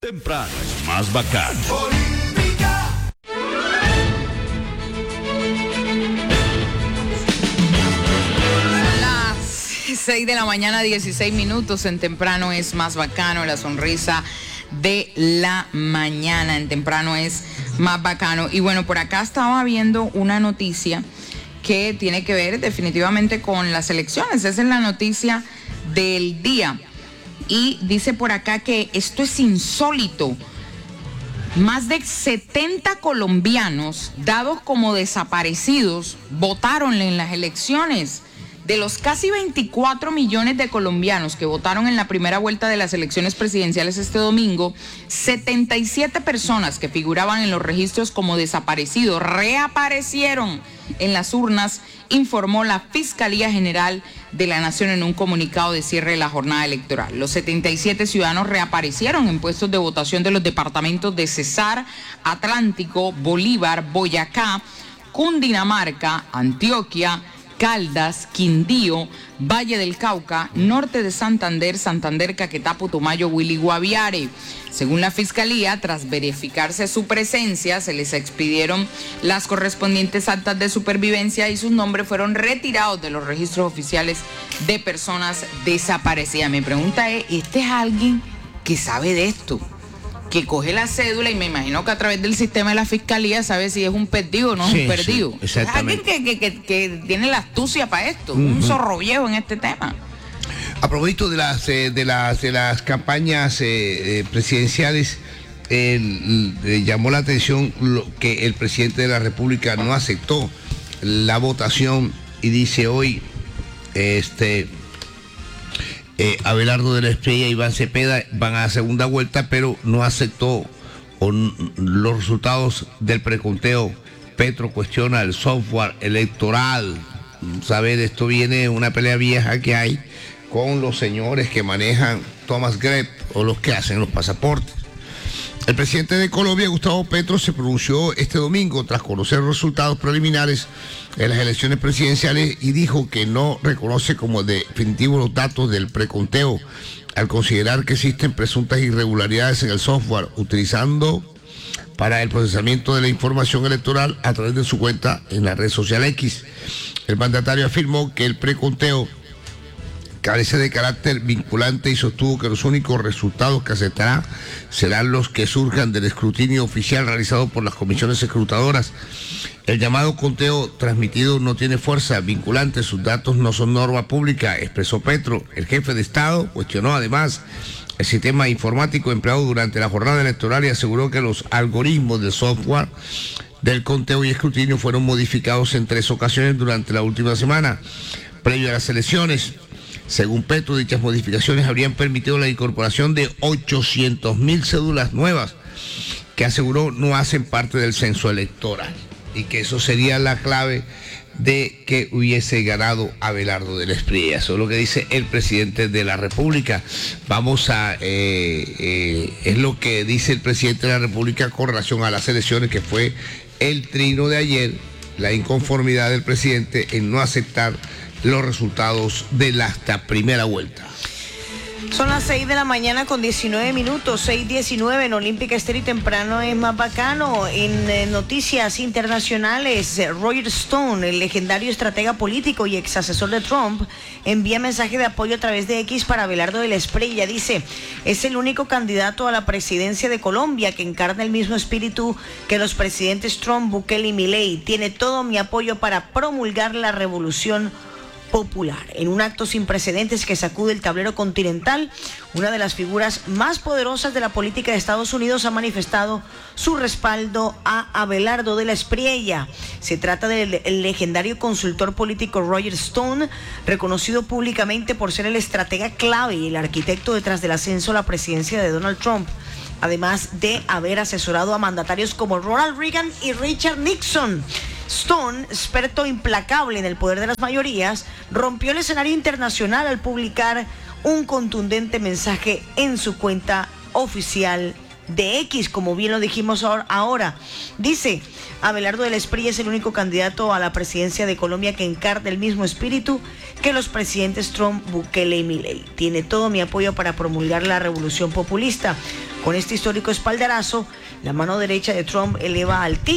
Temprano es más bacano. Las 6 de la mañana, 16 minutos. En Temprano es más bacano, la sonrisa de la mañana. En Temprano es más bacano. Y bueno, por acá estaba viendo una noticia que tiene que ver definitivamente con las elecciones. Esa es la noticia del día. Y dice por acá que esto es insólito. Más de 70 colombianos dados como desaparecidos votaron en las elecciones. De los casi 24 millones de colombianos que votaron en la primera vuelta de las elecciones presidenciales este domingo, 77 personas que figuraban en los registros como desaparecidos reaparecieron en las urnas, informó la Fiscalía General de la Nación en un comunicado de cierre de la jornada electoral. Los 77 ciudadanos reaparecieron en puestos de votación de los departamentos de Cesar, Atlántico, Bolívar, Boyacá, Cundinamarca, Antioquia, Caldas, Quindío, Valle del Cauca, norte de Santander, Santander, Caquetá, Putumayo, Huila y Guaviare. Según la Fiscalía, tras verificarse su presencia, se les expidieron las correspondientes actas de supervivencia y sus nombres fueron retirados de los registros oficiales de personas desaparecidas. Mi pregunta es, ¿este es alguien que sabe de esto? Que coge la cédula y me imagino que a través del sistema de la Fiscalía sabe si es un perdido o no es un perdido. Sí, exactamente. Alguien que tiene la astucia para esto, un zorro viejo en este tema. A propósito de las campañas presidenciales, llamó la atención que el presidente de la República no aceptó la votación y dice hoy, Abelardo de la Espriella y Iván Cepeda van a la segunda vuelta, pero no aceptó los resultados del preconteo. Petro cuestiona el software electoral. Saber, esto viene de una pelea vieja que hay con los señores que manejan Thomas Grep o los que hacen los pasaportes. El presidente de Colombia, Gustavo Petro, se pronunció este domingo tras conocer los resultados preliminares de las elecciones presidenciales y dijo que no reconoce como definitivos los datos del preconteo al considerar que existen presuntas irregularidades en el software utilizando para el procesamiento de la información electoral a través de su cuenta en la red social X. El mandatario afirmó que el preconteo carece de carácter vinculante y sostuvo que los únicos resultados que aceptará serán los que surjan del escrutinio oficial realizado por las comisiones escrutadoras. El llamado conteo transmitido no tiene fuerza vinculante, sus datos no son norma pública, expresó Petro. El jefe de Estado cuestionó además el sistema informático empleado durante la jornada electoral y aseguró que los algoritmos del software del conteo y escrutinio fueron modificados en 3 ocasiones durante la última semana, previo a las elecciones. Según Petro, dichas modificaciones habrían permitido la incorporación de 800.000 cédulas nuevas que aseguró no hacen parte del censo electoral y que eso sería la clave de que hubiese ganado Abelardo de la Espriella. Eso es lo que dice el presidente de la República. Vamos a... es lo que dice el presidente de la República con relación a las elecciones, que fue el trino de ayer, la inconformidad del presidente en no aceptar los resultados de la primera vuelta. Son las 6 de la mañana con 19 minutos, 6:19 en Olímpica Estéreo y Temprano es más bacano. En noticias internacionales, Roger Stone, el legendario estratega político y ex asesor de Trump, envía mensaje de apoyo a través de X para Abelardo de la Espriella. Dice, es el único candidato a la presidencia de Colombia que encarna el mismo espíritu que los presidentes Trump, Bukele y Milei. Tiene todo mi apoyo para promulgar la revolución popular. En un acto sin precedentes que sacude el tablero continental, una de las figuras más poderosas de la política de Estados Unidos ha manifestado su respaldo a Abelardo de la Espriella. Se trata del legendario consultor político Roger Stone, reconocido públicamente por ser el estratega clave y el arquitecto detrás del ascenso a la presidencia de Donald Trump, además de haber asesorado a mandatarios como Ronald Reagan y Richard Nixon. Stone, experto implacable en el poder de las mayorías, rompió el escenario internacional al publicar un contundente mensaje en su cuenta oficial de X, como bien lo dijimos ahora. Dice, Abelardo de la Espriella es el único candidato a la presidencia de Colombia que encarna el mismo espíritu que los presidentes Trump, Bukele y Milei. Tiene todo mi apoyo para promulgar la revolución populista. Con este histórico espaldarazo, la mano derecha de Trump eleva al